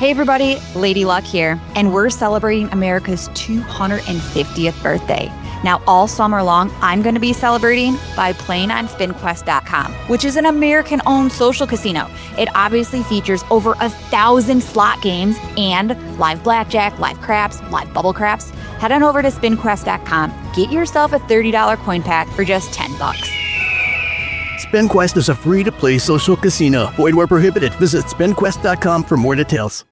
Hey everybody, Lady Luck here, and we're celebrating America's 250th birthday. Now, all summer long, I'm going to be celebrating by playing on SpinQuest.com, which is an American-owned social casino. It obviously features over 1,000 slot games and live blackjack, live craps, live bubble craps. Head on over to SpinQuest.com. Get yourself a $30 coin pack for just $10. SpinQuest is a free-to-play social casino. Void where prohibited. Visit SpinQuest.com for more details.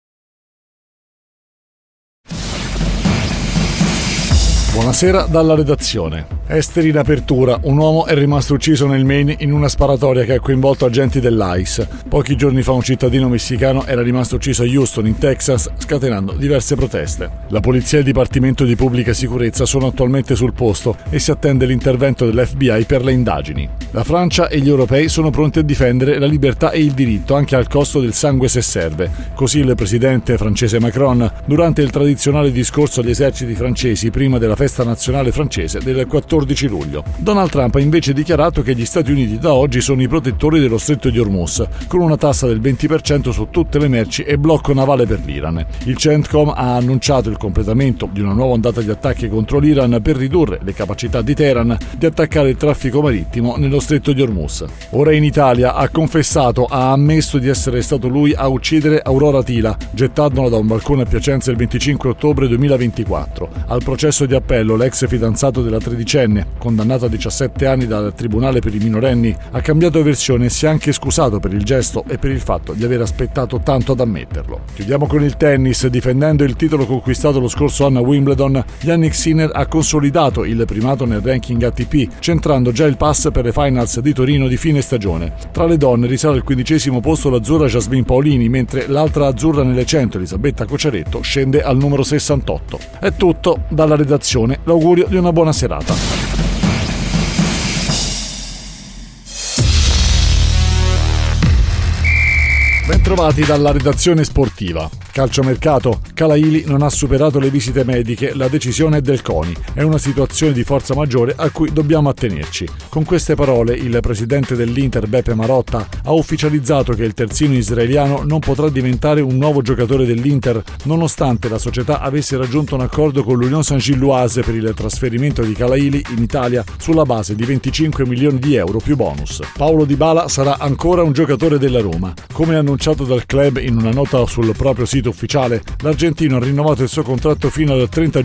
Buonasera dalla redazione. Esteri in apertura. Un uomo è rimasto ucciso nel Maine in una sparatoria che ha coinvolto agenti dell'ICE. Pochi giorni fa un cittadino messicano era rimasto ucciso a Houston, in Texas, scatenando diverse proteste. La polizia e il Dipartimento di Pubblica Sicurezza sono attualmente sul posto e si attende l'intervento dell'FBI per le indagini. La Francia e gli europei sono pronti a difendere la libertà e il diritto anche al costo del sangue se serve. Così il presidente francese Macron durante il tradizionale discorso agli eserciti francesi prima della festa nazionale francese del 14 luglio. Donald Trump ha invece dichiarato che gli Stati Uniti da oggi sono i protettori dello stretto di Hormuz, con una tassa del 20% su tutte le merci e blocco navale per l'Iran. Il CENTCOM ha annunciato il completamento di una nuova ondata di attacchi contro l'Iran per ridurre le capacità di Teheran di attaccare il traffico marittimo nello stretto di Hormuz. Ora in Italia ha ammesso di essere stato lui a uccidere Aurora Tila, gettandola da un balcone a Piacenza il 25 ottobre 2024. Al processo di appello l'ex fidanzato della tredicenne, condannato a 17 anni dal Tribunale per i minorenni, ha cambiato versione e si è anche scusato per il gesto e per il fatto di aver aspettato tanto ad ammetterlo. Chiudiamo con il tennis. Difendendo il titolo conquistato lo scorso anno a Wimbledon, Jannik Sinner ha consolidato il primato nel ranking ATP, centrando già il pass per le finals di Torino di fine stagione. Tra le donne risale al 15° posto l'azzurra Jasmine Paolini, mentre l'altra azzurra nelle 100, Elisabetta Cociaretto, scende al numero 68. È tutto dalla redazione. L'augurio di una buona serata. Bentrovati dalla redazione sportiva. Calciomercato. Calaili non ha superato le visite mediche, la decisione è del CONI. È una situazione di forza maggiore a cui dobbiamo attenerci. Con queste parole il presidente dell'Inter Beppe Marotta ha ufficializzato che il terzino israeliano non potrà diventare un nuovo giocatore dell'Inter, nonostante la società avesse raggiunto un accordo con l'Union Saint-Gilloise per il trasferimento di Calaili in Italia sulla base di 25 milioni di euro più bonus. Paulo Dybala sarà ancora un giocatore della Roma. Come annunciato dal club in una nota sul proprio sito ufficiale, l'argentino ha rinnovato il suo contratto fino al 30